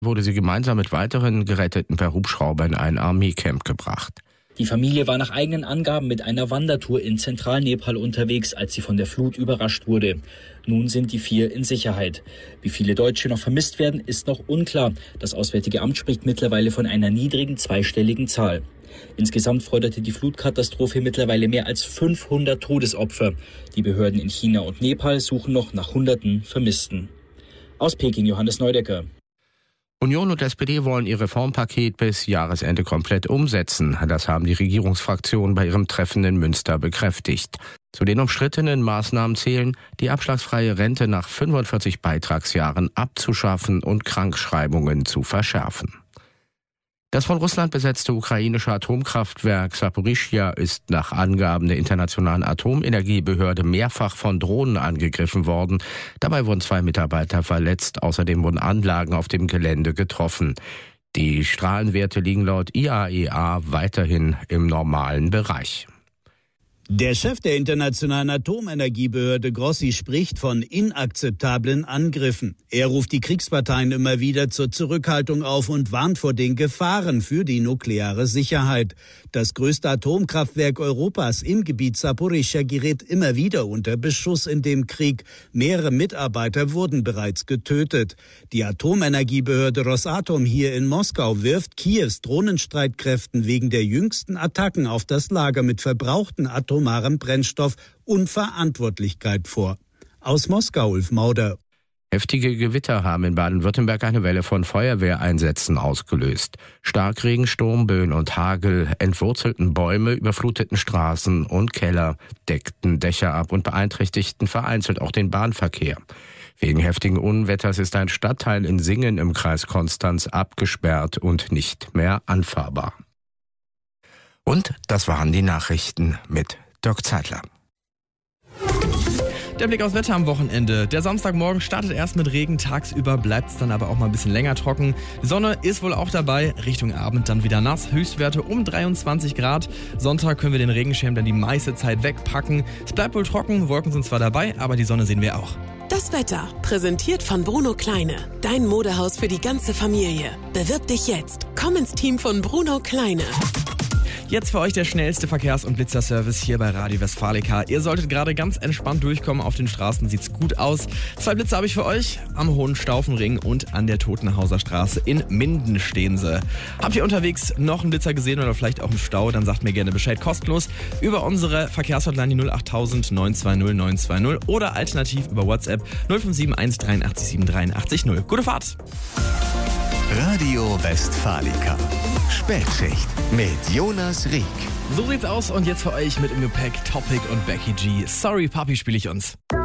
wurde sie gemeinsam mit weiteren Geretteten per Hubschrauber in ein Armeecamp gebracht. Die Familie war nach eigenen Angaben mit einer Wandertour in Zentralnepal unterwegs, als sie von der Flut überrascht wurde. Nun sind die 4 in Sicherheit. Wie viele Deutsche noch vermisst werden, ist noch unklar. Das Auswärtige Amt spricht mittlerweile von einer niedrigen zweistelligen Zahl. Insgesamt forderte die Flutkatastrophe mittlerweile mehr als 500 Todesopfer. Die Behörden in China und Nepal suchen noch nach Hunderten Vermissten. Aus Peking, Johannes Neudecker. Union und SPD wollen ihr Reformpaket bis Jahresende komplett umsetzen. Das haben die Regierungsfraktionen bei ihrem Treffen in Münster bekräftigt. Zu den umstrittenen Maßnahmen zählen, die abschlagsfreie Rente nach 45 Beitragsjahren abzuschaffen und Krankschreibungen zu verschärfen. Das von Russland besetzte ukrainische Atomkraftwerk Saporischschja ist nach Angaben der Internationalen Atomenergiebehörde mehrfach von Drohnen angegriffen worden. Dabei wurden 2 Mitarbeiter verletzt. Außerdem wurden Anlagen auf dem Gelände getroffen. Die Strahlenwerte liegen laut IAEA weiterhin im normalen Bereich. Der Chef der Internationalen Atomenergiebehörde Grossi spricht von inakzeptablen Angriffen. Er ruft die Kriegsparteien immer wieder zur Zurückhaltung auf und warnt vor den Gefahren für die nukleare Sicherheit. Das größte Atomkraftwerk Europas im Gebiet Saporischschja gerät immer wieder unter Beschuss in dem Krieg. Mehrere Mitarbeiter wurden bereits getötet. Die Atomenergiebehörde Rosatom hier in Moskau wirft Kiews Drohnenstreitkräften wegen der jüngsten Attacken auf das Lager mit verbrauchten atomarem Brennstoff Unverantwortlichkeit vor. Aus Moskau, Ulf Mauder. Heftige Gewitter haben in Baden-Württemberg eine Welle von Feuerwehreinsätzen ausgelöst. Starkregen, Sturm, Böen und Hagel entwurzelten Bäume, überfluteten Straßen und Keller, deckten Dächer ab und beeinträchtigten vereinzelt auch den Bahnverkehr. Wegen heftigen Unwetters ist ein Stadtteil in Singen im Kreis Konstanz abgesperrt und nicht mehr anfahrbar. Und das waren die Nachrichten mit Dirk Zeitler. Der Blick aufs Wetter am Wochenende. Der Samstagmorgen startet erst mit Regen, tagsüber bleibt es dann aber auch mal ein bisschen länger trocken. Die Sonne ist wohl auch dabei, Richtung Abend dann wieder nass, Höchstwerte um 23 Grad. Sonntag können wir den Regenschirm dann die meiste Zeit wegpacken. Es bleibt wohl trocken, Wolken sind zwar dabei, aber die Sonne sehen wir auch. Das Wetter, präsentiert von Bruno Kleine. Dein Modehaus für die ganze Familie. Bewirb dich jetzt. Komm ins Team von Bruno Kleine. Jetzt für euch der schnellste Verkehrs- und Blitzerservice hier bei Radio Westfalica. Ihr solltet gerade ganz entspannt durchkommen. Auf den Straßen sieht's gut aus. 2 Blitzer habe ich für euch. Am Hohenstaufenring und an der Totenhauser Straße in Minden stehen sie. Habt ihr unterwegs noch einen Blitzer gesehen oder vielleicht auch im Stau? Dann sagt mir gerne Bescheid kostenlos über unsere Verkehrshotline, die 08000 920 920 oder alternativ über WhatsApp 057 183 783 0. Gute Fahrt! Radio Westfalica. Spätschicht mit Jonas Rieck. So sieht's aus und jetzt für euch mit im Gepäck Topic und Becky G. Sorry Papi spiele ich uns.